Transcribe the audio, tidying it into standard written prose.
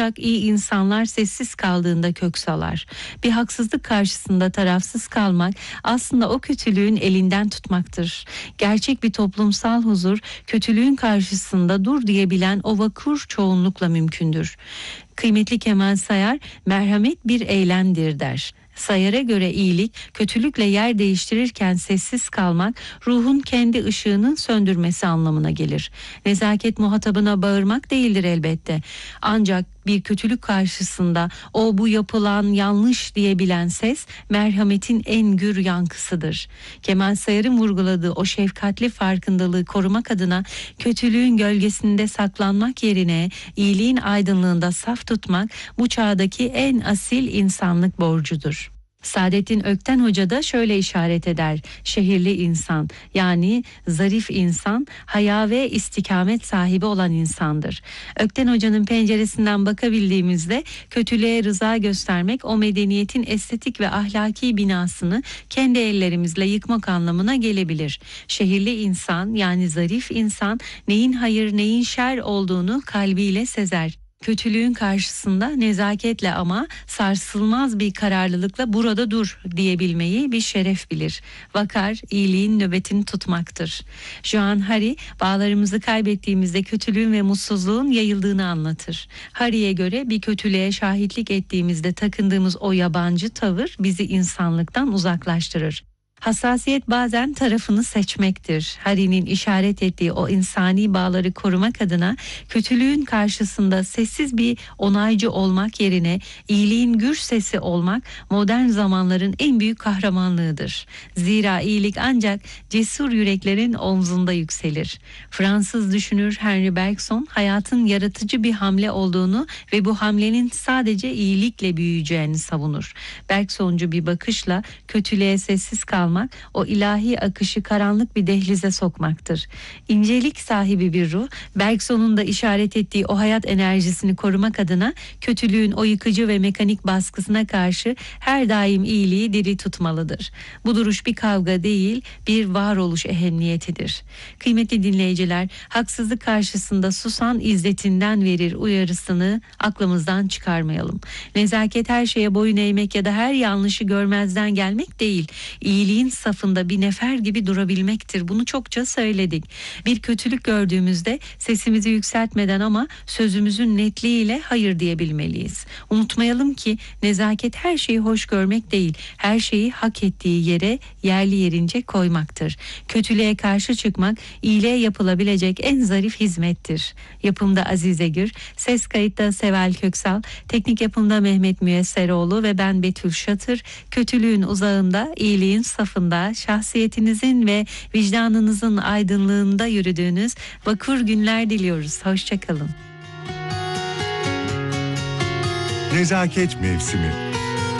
Ancak iyi insanlar sessiz kaldığında kök salar. Bir haksızlık karşısında tarafsız kalmak aslında o kötülüğün elinden tutmaktır. Gerçek bir toplumsal huzur kötülüğün karşısında dur diyebilen o vakur çoğunlukla mümkündür. Kıymetli Kemal Sayar, merhamet bir eylemdir der. Sayar'a göre iyilik, kötülükle yer değiştirirken sessiz kalmak, ruhun kendi ışığını söndürmesi anlamına gelir. Nezaket muhatabına bağırmak değildir elbette. Ancak bir kötülük karşısında o bu yapılan yanlış diyebilen ses, merhametin en gür yankısıdır. Kemal Sayar'ın vurguladığı o şefkatli farkındalığı korumak adına kötülüğün gölgesinde saklanmak yerine iyiliğin aydınlığında saf tutmak bu çağdaki en asil insanlık borcudur. Saadettin Ökten Hoca da şöyle işaret eder: şehirli insan, yani zarif insan, haya ve istikamet sahibi olan insandır. Ökten Hoca'nın penceresinden bakabildiğimizde kötülüğe rıza göstermek, o medeniyetin estetik ve ahlaki binasını kendi ellerimizle yıkmak anlamına gelebilir. Şehirli insan, yani zarif insan, neyin hayır neyin şer olduğunu kalbiyle sezer. Kötülüğün karşısında nezaketle ama sarsılmaz bir kararlılıkla burada dur diyebilmeyi bir şeref bilir. Vakar, iyiliğin nöbetini tutmaktır. Joan Hari, bağlarımızı kaybettiğimizde kötülüğün ve mutsuzluğun yayıldığını anlatır. Hari'ye göre bir kötülüğe şahitlik ettiğimizde takındığımız o yabancı tavır bizi insanlıktan uzaklaştırır. Hassasiyet bazen tarafını seçmektir. Hari'nin işaret ettiği o insani bağları korumak adına kötülüğün karşısında sessiz bir onaycı olmak yerine iyiliğin gür sesi olmak modern zamanların en büyük kahramanlığıdır. Zira iyilik ancak cesur yüreklerin omzunda yükselir. Fransız düşünür Henri Bergson hayatın yaratıcı bir hamle olduğunu ve bu hamlenin sadece iyilikle büyüyeceğini savunur. Bergsoncu bir bakışla kötülüğe sessiz kalmak, o ilahi akışı karanlık bir dehlize sokmaktır. İncelik sahibi bir ruh, Bergson'un da işaret ettiği o hayat enerjisini korumak adına kötülüğün o yıkıcı ve mekanik baskısına karşı her daim iyiliği diri tutmalıdır. Bu duruş bir kavga değil, bir varoluş ehemmiyetidir. Kıymetli dinleyiciler, haksızlık karşısında susan izzetinden verir uyarısını aklımızdan çıkarmayalım. Nezaket her şeye boyun eğmek ya da her yanlışı görmezden gelmek değil, iyiliğin safında bir nefer gibi durabilmektir. Bunu çokça söyledik. Bir kötülük gördüğümüzde sesimizi yükseltmeden ama sözümüzün netliğiyle hayır diyebilmeliyiz. Unutmayalım ki nezaket her şeyi hoş görmek değil, her şeyi hak ettiği yere yerli yerince koymaktır. Kötülüğe karşı çıkmak iyiliğe yapılabilecek en zarif hizmettir. Yapımda Azize Gür, ses kayıtta Seval Köksal, teknik yapımda Mehmet Müyesseroğlu ve ben Betül Şatır. Kötülüğün uzağında, iyiliğin safında, şahsiyetinizin ve vicdanınızın aydınlığında yürüdüğünüz vakur günler diliyoruz. Hoşça kalın. Nezaket mevsimi.